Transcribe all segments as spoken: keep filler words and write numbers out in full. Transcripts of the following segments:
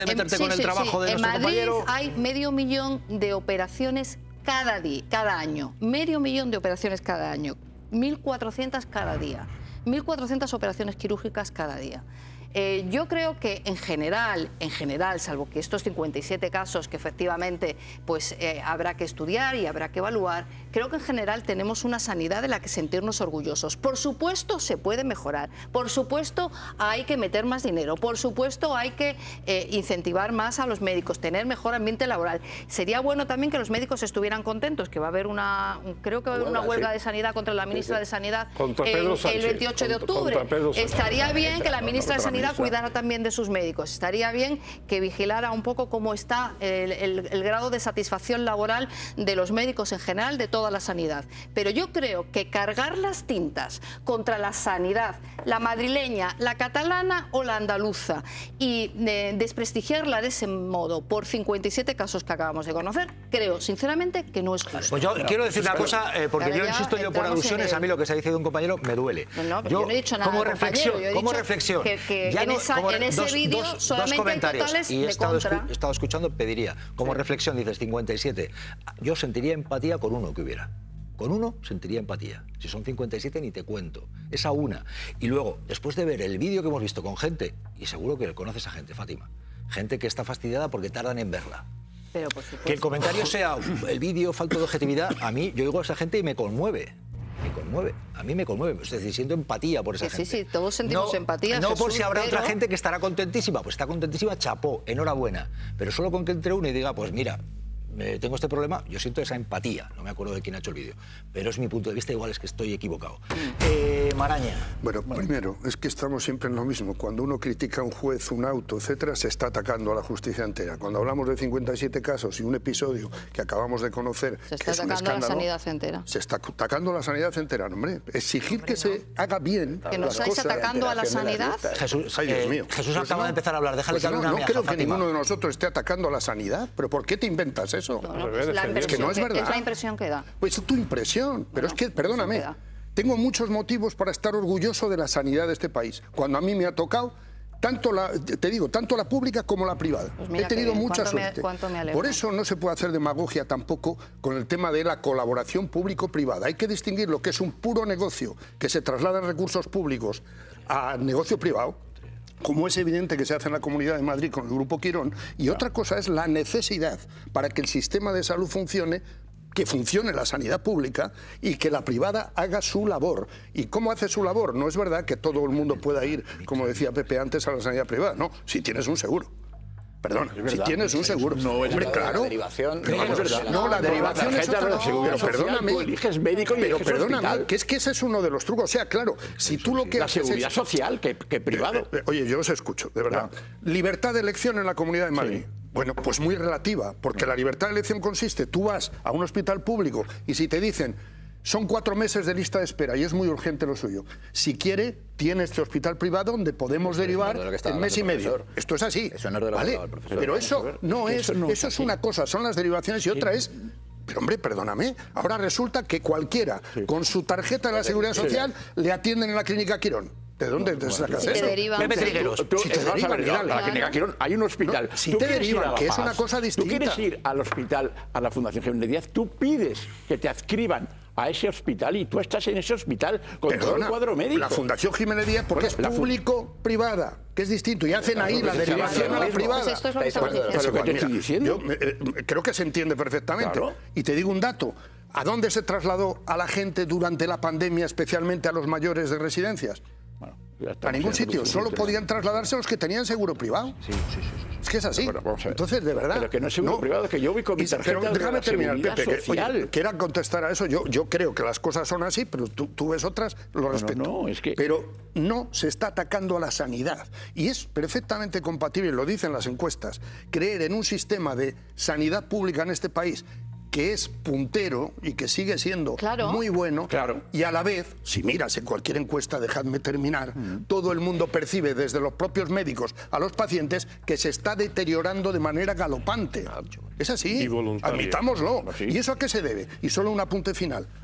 de meterte sí, con el sí, trabajo sí. de en nuestro Madrid compañero. Hay medio millón de operaciones cada día, cada año. Medio millón de operaciones cada año. mil cuatrocientas cada día. mil cuatrocientas operaciones quirúrgicas cada día. Eh, yo creo que en general, en general, salvo que estos cincuenta y siete casos que efectivamente pues, eh, habrá que estudiar y habrá que evaluar, creo que en general tenemos una sanidad de la que sentirnos orgullosos. Por supuesto se puede mejorar, por supuesto hay que meter más dinero, por supuesto hay que eh, incentivar más a los médicos, tener mejor ambiente laboral. Sería bueno también que los médicos estuvieran contentos, que va a haber una, creo que va a haber una huelga sí. de sanidad contra la ministra sí, sí. de Sanidad el, el veintiocho de octubre. Estaría bien que la ministra de Sanidad cuidara también de sus médicos. Estaría bien que vigilara un poco cómo está el, el, el grado de satisfacción laboral de los médicos en general, de toda la sanidad. Pero yo creo que cargar las tintas contra la sanidad, la madrileña, la catalana o la andaluza, y eh, desprestigiarla de ese modo por cincuenta y siete casos que acabamos de conocer, creo sinceramente que no es justo. Pues yo quiero decir una cosa, eh, porque yo insisto yo por alusiones, a mí lo que se ha dicho de un compañero me duele. No, no, yo, yo no he dicho nada como de reflexión, yo he como dicho reflexión, que, que ya en, no, esa, como, en ese dos, vídeo dos, solamente dos comentarios, hay totales y he de estado, contra. escu he estado escuchando, pediría, como sí. reflexión, dices cincuenta y siete, yo sentiría empatía con uno que hubiera. Con uno sentiría empatía. Si son cincuenta y siete ni te cuento. Esa una. Y luego, después de ver el vídeo que hemos visto con gente, y seguro que conoces a gente, Fátima, gente que está fastidiada porque tardan en verla. Pero por supuesto. Que el comentario sea el vídeo falto de objetividad, a mí, yo oigo a esa gente y me conmueve. Me conmueve, a mí me conmueve, es decir, siento empatía por esa sí, gente. Sí, sí, todos sentimos no, empatía. No Jesús, por si habrá pero... otra gente que estará contentísima, pues está contentísima, chapó, enhorabuena. Pero solo con que entre uno y diga, pues mira, eh, tengo este problema, yo siento esa empatía, no me acuerdo de quién ha hecho el vídeo, pero es mi punto de vista, igual es que estoy equivocado. Eh, Maraña. Bueno, bueno, primero, es que estamos siempre en lo mismo. Cuando uno critica a un juez, un auto, etcétera, se está atacando a la justicia entera. Cuando hablamos de cincuenta y siete casos y un episodio que acabamos de conocer, se está que es un atacando a la escándalo, sanidad entera. Se está atacando a la sanidad entera, hombre. Exigir hombre, que no. se haga bien. ¿Que nos estáis atacando a la sanidad? Jesús, Ay, Dios mío. Eh, Jesús pues acaba no, de empezar a hablar, déjale pues que hable no, una No miaja, creo que Fátima. ninguno de nosotros esté atacando a la sanidad. ¿Pero por qué te inventas eso? No, no, pues la es que no es verdad. Es la impresión que da. Pues es tu impresión. Pero bueno, es que, perdóname, tengo muchos motivos para estar orgulloso de la sanidad de este país. Cuando a mí me ha tocado, tanto la, te digo, tanto la pública como la privada. Pues mira, he tenido bien. mucha ¿Cuánto suerte. Me, me Por eso no se puede hacer demagogia tampoco con el tema de la colaboración público-privada. Hay que distinguir lo que es un puro negocio, que se trasladan recursos públicos a negocio privado, como es evidente que se hace en la Comunidad de Madrid con el Grupo Quirón, y otra cosa es la necesidad para que el sistema de salud funcione, que funcione la sanidad pública y que la privada haga su labor. ¿Y cómo hace su labor? No es verdad que todo el mundo pueda ir, como decía Pepe antes, a la sanidad privada. No, si tienes un seguro. Perdona, si tienes un seguro. No es Hombre, claro. La derivación. No, no, es no, la derivación es otra. Pero perdóname. Tú eliges médico y pero eliges perdóname, hospital. que es que ese es uno de los trucos. O sea, claro, si tú lo que la haces seguridad es... social que, que privado. Eh, eh, oye, yo os escucho, de verdad. No. Libertad de elección en la Comunidad de Madrid. Sí. Bueno, pues muy relativa, porque la libertad de elección consiste, tú vas a un hospital público y si te dicen, son cuatro meses de lista de espera y es muy urgente lo suyo, si quiere, tiene este hospital privado donde podemos eso derivar no en mes y medio. Esto es así, eso no es de lo ¿vale? profesor. Pero eso no es, eso, no eso es una cosa, son las derivaciones y otra es... Pero hombre, perdóname, ahora resulta que cualquiera sí. con su tarjeta de la Seguridad Social sí. le atienden en la Clínica Quirón. ¿De dónde te sacas eso? Pepe Trigueros. Si te derivan, a la Clínica Quirón hay un hospital. No, si te derivan, que es una cosa distinta. Tú quieres ir al hospital, a la Fundación Jiménez Díaz, tú pides que te adscriban a ese hospital y tú estás en ese hospital con Perdona, todo el cuadro médico. La Fundación Jiménez Díaz, porque bueno, es público-privada, que es distinto, y hacen ahí la derivación a la privada. Pues esto es lo que estamos diciendo. Pero ¿qué te estoy diciendo? Yo eh, creo que se entiende perfectamente. Claro. Y te digo un dato. ¿A dónde se trasladó a la gente durante la pandemia, especialmente a los mayores de residencias? Bueno, a ningún sitio, solo podían trasladarse los que tenían seguro privado. Sí, sí, sí, sí. Es que es así. Pero, pero, Entonces, de verdad. Pero que no es seguro no. privado, que yo voy con mi tarjeta pero déjame de terminar, Pepe, que, oye, que quiera contestar a eso. Yo, yo creo que las cosas son así, pero tú, tú ves otras, lo respeto. No, no, no, es que... Pero no se está atacando a la sanidad. Y es perfectamente compatible, lo dicen las encuestas, creer en un sistema de sanidad pública en este país que es puntero y que sigue siendo claro. muy bueno, claro. y a la vez, si miras en cualquier encuesta, dejadme terminar, uh-huh. todo el mundo percibe desde los propios médicos a los pacientes que se está deteriorando de manera galopante. Es así, admitámoslo. ¿Sí? ¿Y eso a qué se debe? Y solo un apunte final.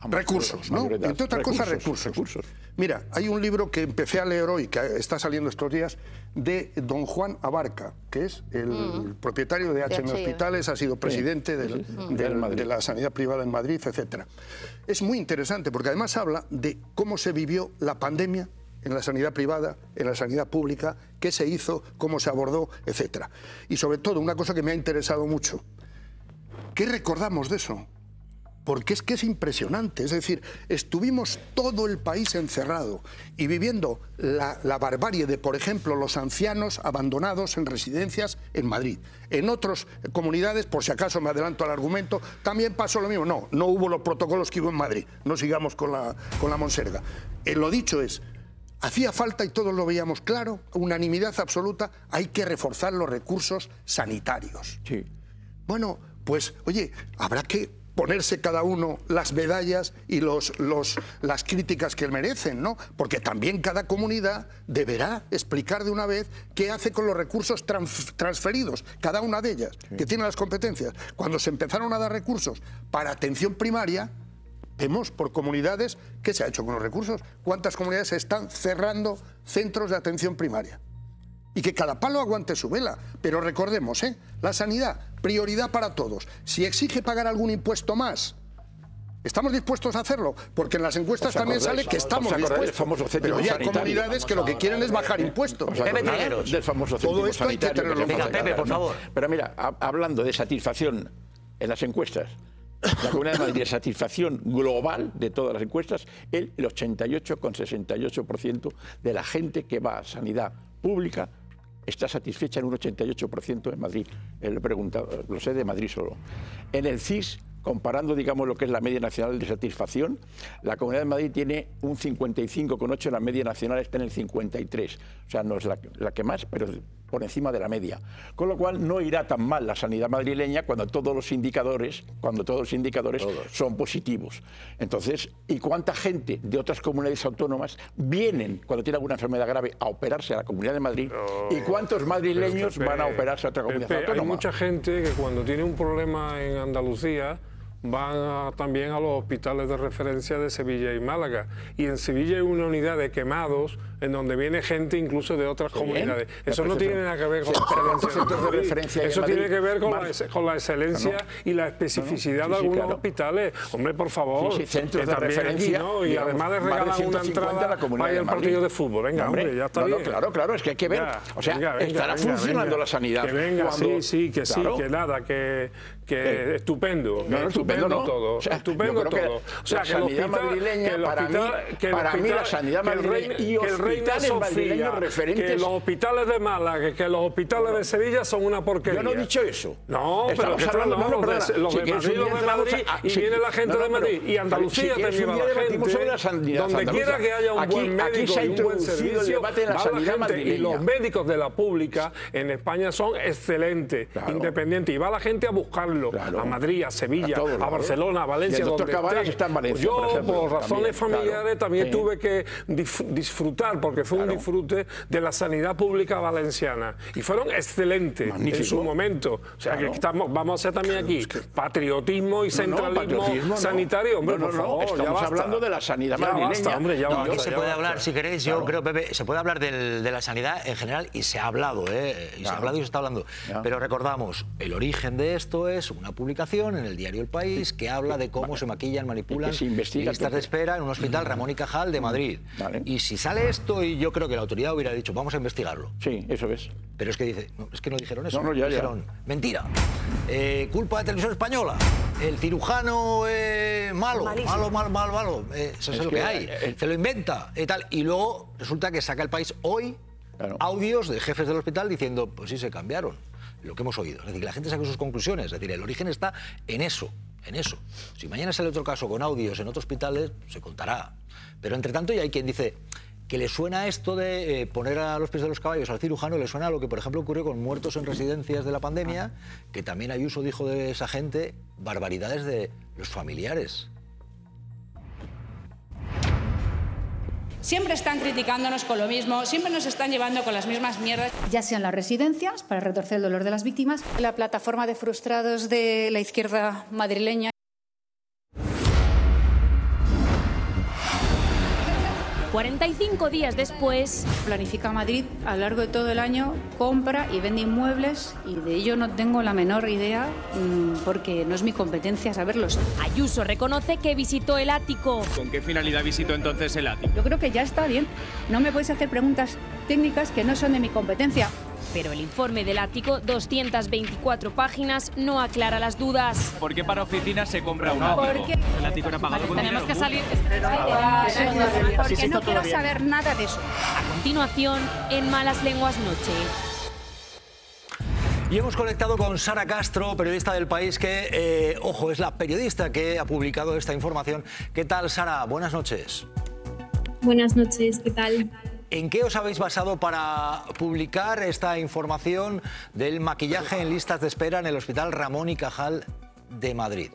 recursos, ¿no? Entre otras cosas, recursos. recursos. Mira, hay un libro que empecé a leer hoy, que está saliendo estos días, de don Juan Abarca, que es el mm. propietario de H M Hospitales, ha sido presidente sí. del, sí, sí. Del, de la sanidad privada en Madrid, etcétera. Es muy interesante porque además habla de cómo se vivió la pandemia en la sanidad privada, en la sanidad pública, qué se hizo, cómo se abordó, etcétera. Y sobre todo, una cosa que me ha interesado mucho, ¿qué recordamos de eso? Porque es que es impresionante, es decir, estuvimos todo el país encerrado y viviendo la, la barbarie de, por ejemplo, los ancianos abandonados en residencias en Madrid. En otras comunidades, por si acaso me adelanto al argumento, también pasó lo mismo. No, no hubo los protocolos que hubo en Madrid, no sigamos con la, con la monserga. Eh, lo dicho es, hacía falta, y todos lo veíamos claro, unanimidad absoluta, hay que reforzar los recursos sanitarios. Sí. Bueno, pues, oye, habrá que ponerse cada uno las medallas y los, los, las críticas que merecen, ¿no? Porque también cada comunidad deberá explicar de una vez qué hace con los recursos trans, transferidos, cada una de ellas, sí. que tiene las competencias. Cuando se empezaron a dar recursos para atención primaria, vemos por comunidades qué se ha hecho con los recursos, cuántas comunidades están cerrando centros de atención primaria. Y que cada palo aguante su vela. Pero recordemos, ¿eh? La sanidad, prioridad para todos. Si exige pagar algún impuesto más, ¿estamos dispuestos a hacerlo? Porque en las encuestas también sale que estamos dispuestos. Pero hay comunidades que lo que quieren es bajar impuestos. Del famoso Todo esto hay que tenerlo en cuenta. Pepe, por favor. Pero mira, hablando de satisfacción en las encuestas, la Comunidad de Madrid de satisfacción global de todas las encuestas, el, el ochenta y ocho coma sesenta y ocho por ciento de la gente que va a sanidad pública está satisfecha en un ochenta y ocho por ciento en Madrid. Eh, lo he preguntado, lo sé de Madrid solo. En el C I S, comparando, digamos, lo que es la media nacional de satisfacción, la Comunidad de Madrid tiene un cincuenta y cinco coma ocho, la media nacional está en el cincuenta y tres. O sea, no es la, la que más, pero por encima de la media. Con lo cual no irá tan mal la sanidad madrileña cuando todos los indicadores, cuando todos los indicadores todos. son positivos. Entonces, ¿y cuánta gente de otras comunidades autónomas vienen cuando tienen alguna enfermedad grave a operarse a la Comunidad de Madrid? No. ¿Y cuántos madrileños Pepe, van a operarse a otra comunidad Pepe, autónoma? Hay mucha gente que cuando tiene un problema en Andalucía van a, también a los hospitales de referencia de Sevilla y Málaga. Y en Sevilla hay una unidad de quemados en donde viene gente incluso de otras Bien, comunidades. Eso no tiene nada que ver con la excelencia de referencia. Eso tiene que ver con la, con la excelencia no, no. y la especificidad no, no. Sí, de algunos sí, claro. hospitales. Hombre, por favor. Sí, sí, centros de referencia. Aquí, ¿no? Y digamos, además de regalar una entrada para ir al partido de fútbol. Venga, hombre, hombre ya está no, bien. No, claro, claro, es que hay que ver. Venga, o sea, venga, venga, estará venga, funcionando venga. la sanidad. Que venga, sí, sí, que sí, que nada, que estupendo. Estupendo todo. Estupendo todo. O sea, la sanidad madrileña, para mí la sanidad madrileña y hospitales madrileños referentes. Que los hospitales de Málaga, que los hospitales de Sevilla son una porquería. Yo no he dicho eso. No, pero hablando de los de Madrid, los de Madrid, y viene la gente de Madrid. Y Andalucía te lleva la gente. Donde quiera que haya un buen médico y un buen servicio, va la gente. Y los médicos de la pública en España son excelentes, independientes. Y va la gente a buscarlo. A Madrid, a Sevilla, a Barcelona, a Valencia. El doctor Cabanas está en Valencia. Yo, por, ejemplo, por razones también, familiares, claro. también sí. tuve que dif disfrutar, porque fue claro. un disfrute de la sanidad pública valenciana. Y fueron excelentes Magnífico. en su momento. O sea, claro. que estamos, vamos a hacer también claro, aquí es que... patriotismo y centralismo no, no, patriotismo sanitario. No. Hombre, no, no, por favor, no. Estamos ya basta. hablando de la sanidad ya madrileña. Basta, hombre, ya no, basta, aquí se ya puede basta. hablar, si queréis, claro. yo creo, Pepe, se puede hablar del, de la sanidad en general y se ha hablado, ¿eh? Y claro. se ha hablado y se está hablando. Ya. Pero recordamos, el origen de esto es una publicación en el diario El País que habla de cómo se maquillan, manipulan listas de espera en un hospital Ramón y Cajal de Madrid. Vale. Y si sale esto, y yo creo que la autoridad hubiera dicho, vamos a investigarlo. Sí, eso es. Pero es que dice, no, es que no dijeron eso. No, no, ya, dijeron, ya. mentira. Eh, culpa de Televisión Española. El cirujano eh, malo, Malísimo. malo, malo, malo, malo. Eh, eso es, es lo que, que hay. Eh, se lo inventa y tal. Y luego resulta que saca El País hoy claro. audios de jefes del hospital diciendo, pues sí, se cambiaron. Lo que hemos oído. Es decir, que la gente saque sus conclusiones. Es decir, el origen está en eso. En eso. Si mañana sale otro caso con audios en otros hospitales, se contará. Pero entre tanto ya hay quien dice que le suena esto de eh, poner a los pies de los caballos al cirujano, le suena a lo que, por ejemplo, ocurrió con muertos en residencias de la pandemia, que también Ayuso dijo de esa gente barbaridades de los familiares. Siempre están criticándonos con lo mismo, siempre nos están llevando con las mismas mierdas. Ya sean las residencias, para retorcer el dolor de las víctimas. La plataforma de frustrados de la izquierda madrileña. cuarenta y cinco días después... Planifica Madrid a lo largo de todo el año, compra y vende inmuebles y de ello no tengo la menor idea porque no es mi competencia saberlos. Ayuso reconoce que visitó el ático. ¿Con qué finalidad visitó entonces el ático? Yo creo que ya está bien. No me puedes hacer preguntas técnicas que no son de mi competencia. Pero el informe del ático, doscientas veinticuatro páginas, no aclara las dudas. ¿Por qué para oficinas se compra un ático? Porque el ático era pagado con dinero tenemos que salir. público. Porque no quiero saber nada de eso. A continuación, en Malas Lenguas Noche. Y hemos conectado con Sara Castro, periodista del País, que, eh, ojo, es la periodista que ha publicado esta información. ¿Qué tal, Sara? Buenas noches. Buenas noches, ¿qué tal? ¿En qué os habéis basado para publicar esta información del maquillaje en listas de espera en el Hospital Ramón y Cajal de Madrid?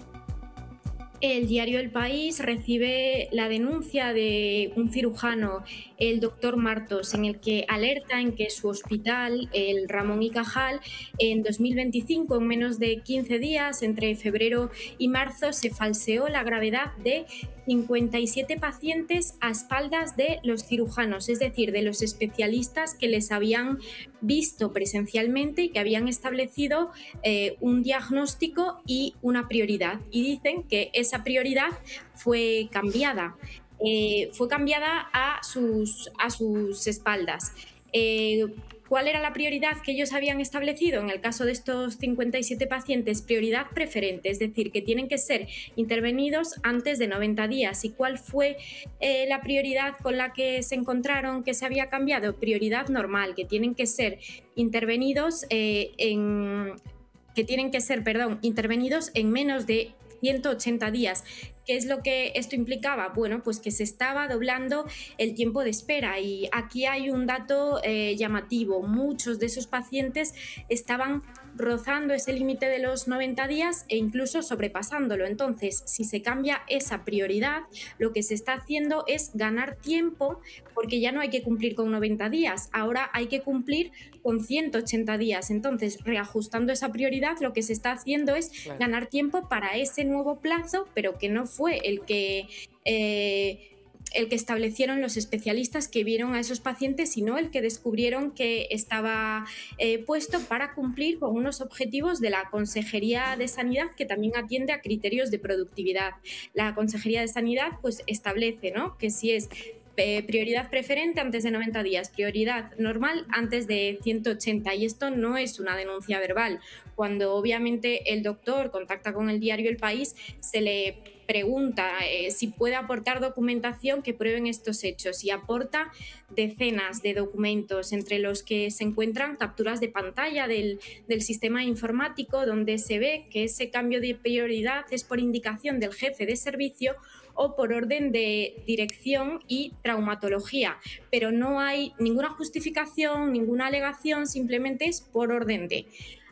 El diario El País recibe la denuncia de un cirujano, el doctor Martos, en el que alerta en que su hospital, el Ramón y Cajal, en dos mil veinticinco, en menos de quince días, entre febrero y marzo, se falseó la gravedad de cincuenta y siete pacientes a espaldas de los cirujanos, es decir, de los especialistas que les habían visto presencialmente y que habían establecido eh, un diagnóstico y una prioridad. Y dicen que esa prioridad fue cambiada, eh, fue cambiada a sus, a sus espaldas. Eh, ¿Cuál era la prioridad que ellos habían establecido? En el caso de estos cincuenta y siete pacientes, prioridad preferente, es decir, que tienen que ser intervenidos antes de noventa días. ¿Y cuál fue eh, la prioridad con la que se encontraron que se había cambiado? Prioridad normal, que tienen que ser intervenidos eh, en que tienen que ser, perdón, intervenidos en menos de ciento ochenta días. ¿Qué es lo que esto implicaba? Bueno, pues que se estaba doblando el tiempo de espera y aquí hay un dato eh, llamativo. Muchos de esos pacientes estaban rozando ese límite de los noventa días e incluso sobrepasándolo. Entonces, si se cambia esa prioridad, lo que se está haciendo es ganar tiempo porque ya no hay que cumplir con noventa días, ahora hay que cumplir con ciento ochenta días. Entonces, reajustando esa prioridad, lo que se está haciendo es claro. ganar tiempo para ese nuevo plazo, pero que no fue el que... Eh, el que establecieron los especialistas que vieron a esos pacientes, sino el que descubrieron que estaba eh, puesto para cumplir con unos objetivos de la Consejería de Sanidad, que también atiende a criterios de productividad. La Consejería de Sanidad pues establece, ¿no?, que si es prioridad preferente antes de noventa días, prioridad normal antes de ciento ochenta, y esto no es una denuncia verbal. Cuando obviamente el doctor contacta con el diario El País, se le pregunta eh, si puede aportar documentación que prueben estos hechos, y aporta decenas de documentos, entre los que se encuentran capturas de pantalla del, del sistema informático donde se ve que ese cambio de prioridad es por indicación del jefe de servicio o por orden de dirección y traumatología, pero no hay ninguna justificación, ninguna alegación, simplemente es por orden de.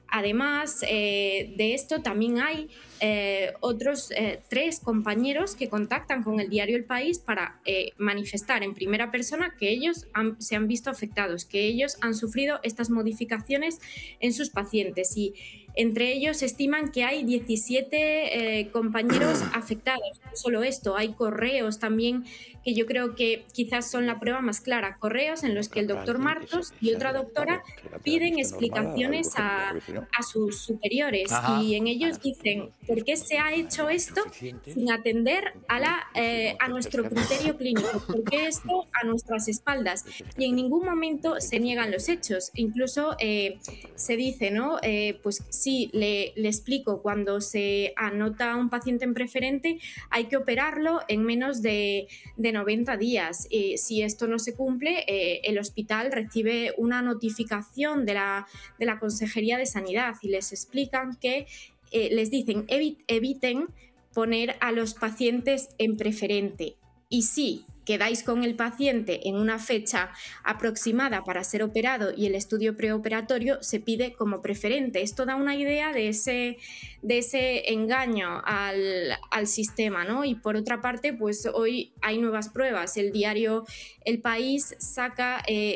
Además eh, de esto, también hay eh, otros eh, tres compañeros que contactan con el diario El País para eh, manifestar en primera persona que ellos han, se han visto afectados, que ellos han sufrido estas modificaciones en sus pacientes, y entre ellos estiman que hay diecisiete eh, compañeros afectados. No solo esto, hay correos también que yo creo que quizás son la prueba más clara, correos en los que el doctor Martos y otra doctora piden explicaciones a, a sus superiores. Ajá. Y en ellos dicen, ¿por qué se ha hecho esto sin atender a, la, eh, a nuestro criterio clínico? ¿Por qué esto a nuestras espaldas? Y en ningún momento se niegan los hechos. Incluso eh, se dice, ¿no? Eh, pues sí, le, le explico, cuando se anota a un paciente en preferente hay que operarlo en menos de, de noventa días. Y si esto no se cumple, eh, el hospital recibe una notificación de la, de la Consejería de Sanidad y les explican que, eh, les dicen, eviten poner a los pacientes en preferente. Y sí, quedáis con el paciente en una fecha aproximada para ser operado y el estudio preoperatorio se pide como preferente. Esto da una idea de ese, de ese engaño al, al sistema, ¿no? Y por otra parte, pues hoy hay nuevas pruebas. El diario El País saca... Eh,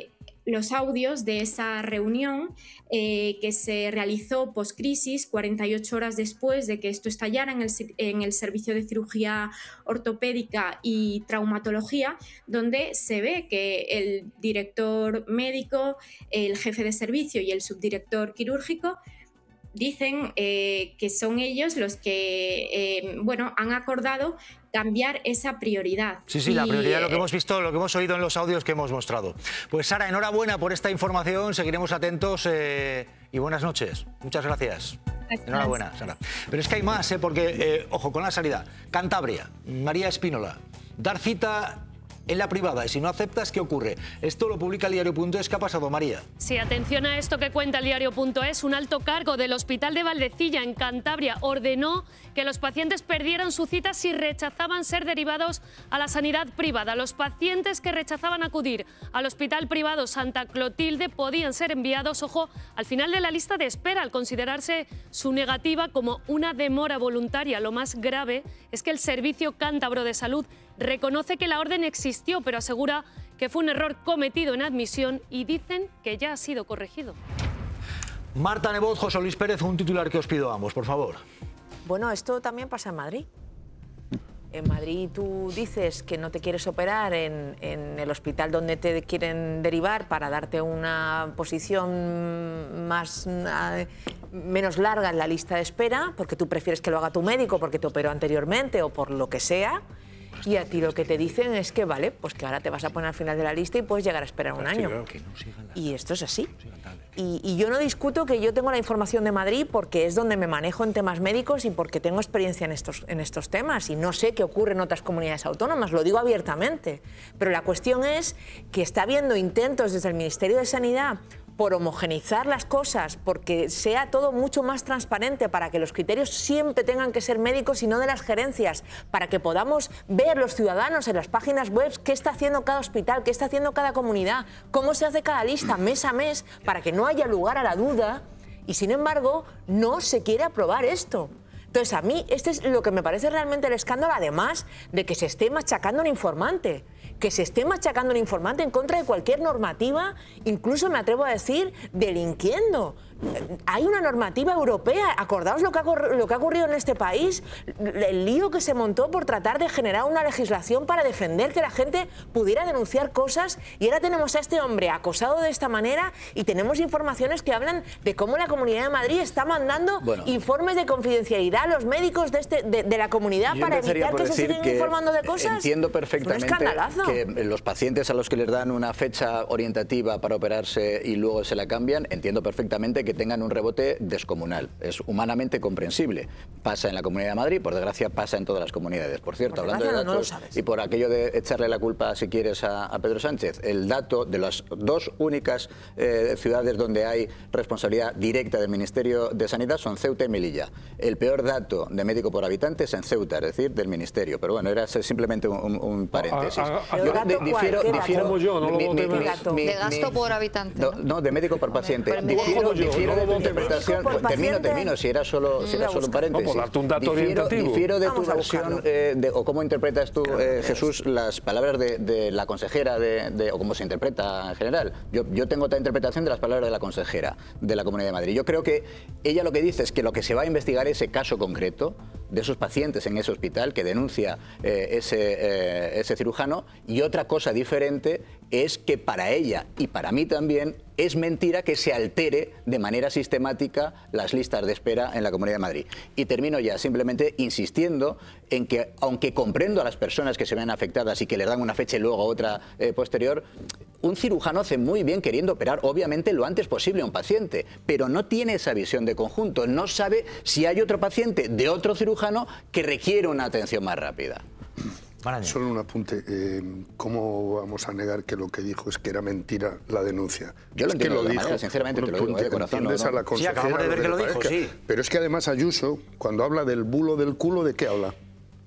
los audios de esa reunión eh, que se realizó post-crisis, cuarenta y ocho horas después de que esto estallara en el, en el servicio de cirugía ortopédica y traumatología, donde se ve que el director médico, el jefe de servicio y el subdirector quirúrgico dicen eh, que son ellos los que eh, bueno, han acordado cambiar esa prioridad. Sí, sí, y, la prioridad, lo que eh, hemos visto, lo que hemos oído en los audios que hemos mostrado. Pues Sara, enhorabuena por esta información, seguiremos atentos eh, y buenas noches. Muchas gracias. Gracias. Enhorabuena, Sara. Pero es que hay más, ¿eh? Porque, eh, ojo, con la salida. Cantabria, María Espínola, dar cita en la privada y si no aceptas, ¿qué ocurre? Esto lo publica el diario punto es. ¿Qué ha pasado, María? Sí, atención a esto que cuenta el diario punto es. Un alto cargo del Hospital de Valdecilla, en Cantabria, ordenó que los pacientes perdieran su cita si rechazaban ser derivados a la sanidad privada. Los pacientes que rechazaban acudir al Hospital Privado Santa Clotilde podían ser enviados, ojo, al final de la lista de espera, al considerarse su negativa como una demora voluntaria. Lo más grave es que el Servicio Cántabro de Salud reconoce que la orden existió, pero asegura que fue un error cometido en admisión y dicen que ya ha sido corregido. Marta Nebot, José Luis Pérez, un titular que os pido a ambos, por favor. Bueno, esto también pasa en Madrid. En Madrid tú dices que no te quieres operar en, en el hospital donde te quieren derivar para darte una posición más, menos larga en la lista de espera, porque tú prefieres que lo haga tu médico porque te operó anteriormente o por lo que sea. Y a ti lo que te dicen es que, vale, pues que ahora te vas a poner al final de la lista y puedes llegar a esperar un año. Y esto es así. Y, y yo no discuto que yo tengo la información de Madrid porque es donde me manejo en temas médicos y porque tengo experiencia en estos, en estos temas y no sé qué ocurre en otras comunidades autónomas, lo digo abiertamente. Pero la cuestión es que está habiendo intentos desde el Ministerio de Sanidad por homogeneizar las cosas, porque sea todo mucho más transparente, para que los criterios siempre tengan que ser médicos y no de las gerencias, para que podamos ver los ciudadanos en las páginas web qué está haciendo cada hospital, qué está haciendo cada comunidad, cómo se hace cada lista mes a mes, para que no haya lugar a la duda, y sin embargo no se quiere aprobar esto. Entonces a mí este es lo que me parece realmente el escándalo, además de que se esté machacando un informante. Que se esté machacando un informante en contra de cualquier normativa, incluso me atrevo a decir, delinquiendo. Hay una normativa europea, acordaos lo que, ha, lo que ha ocurrido en este país, el lío que se montó por tratar de generar una legislación para defender que la gente pudiera denunciar cosas, y ahora tenemos a este hombre acosado de esta manera y tenemos informaciones que hablan de cómo la Comunidad de Madrid está mandando bueno, informes de confidencialidad a los médicos de, este, de, de la comunidad para evitar que se sigan informando de cosas. Entiendo perfectamente es un escandalazo. Que los pacientes a los que les dan una fecha orientativa para operarse y luego se la cambian, entiendo perfectamente que tengan un rebote descomunal. Es humanamente comprensible. Pasa en la Comunidad de Madrid, por desgracia pasa en todas las comunidades. Por cierto, por hablando de datos, no y por aquello de echarle la culpa, si quieres, a, a Pedro Sánchez, el dato de las dos únicas eh, ciudades donde hay responsabilidad directa del Ministerio de Sanidad son Ceuta y Melilla. El peor dato de médico por habitante es en Ceuta, es decir, del Ministerio. Pero bueno, era simplemente un, un paréntesis. A, a, a, yo de, difiero, difiero, como yo, no mi, lo mi, mi, mi, de gasto mi, por habitante. No, no, de médico por paciente. Pero Difiero, yo, difiero no de tu interpretación. Pues, termino, termino, si era solo, si era solo un paréntesis. No, por darte un dato difiero, orientativo. difiero de Vamos tu versión, eh, de, o cómo interpretas tú, eh, Jesús, las palabras de, de la consejera, de, de, o cómo se interpreta en general. Yo, yo tengo otra interpretación de las palabras de la consejera de la Comunidad de Madrid. Yo creo que ella lo que dice es que lo que se va a investigar es ese caso concreto de esos pacientes en ese hospital que denuncia eh, ese, eh, ese cirujano, y otra cosa diferente es que para ella y para mí también es mentira que se altere de manera sistemática las listas de espera en la Comunidad de Madrid. Y termino ya simplemente insistiendo en que, aunque comprendo a las personas que se ven afectadas y que les dan una fecha y luego otra eh, posterior, un cirujano hace muy bien queriendo operar, obviamente, lo antes posible a un paciente, pero no tiene esa visión de conjunto, no sabe si hay otro paciente de otro cirujano que requiere una atención más rápida. Solo un apunte. Eh, ¿Cómo vamos a negar que lo que dijo es que era mentira la denuncia? Yo lo es que entiendo lo de dijo. manera, sinceramente te lo digo, de corazón. No, no. A la consejera, sí, acabamos de ver que lo dijo, parezca. sí. Pero es que además Ayuso, cuando habla del bulo del culo, ¿de qué habla?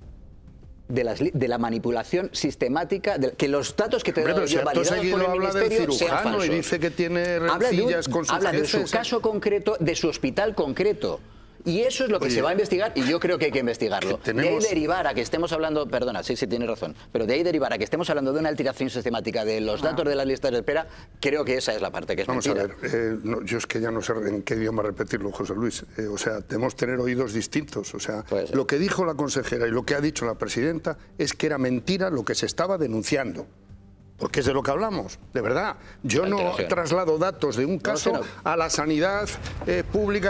De, las, de la manipulación sistemática, de, que los datos que te Hombre, doy yo validados por el habla del Ministerio sean cirujano falsos. Y dice que tiene habla de, un, con sus habla de jefes. su caso concreto, de su hospital concreto. Y eso es lo que Oye, se va a investigar y yo creo que hay que investigarlo. que tenemos- De ahí derivar a que estemos hablando, perdona, sí, sí, tienes razón, pero de ahí derivar a que estemos hablando de una alteración sistemática de los datos de las listas de espera, creo que esa es la parte que es Vamos mentira. a ver, eh, no, yo es que ya no sé en qué idioma repetirlo, José Luis. Eh, o sea, debemos tener oídos distintos. O sea, lo que dijo la consejera y lo que ha dicho la presidenta es que era mentira lo que se estaba denunciando. Porque es de lo que hablamos, de verdad. Yo no Alteración. traslado datos de un No, caso sí, no. a la sanidad eh, pública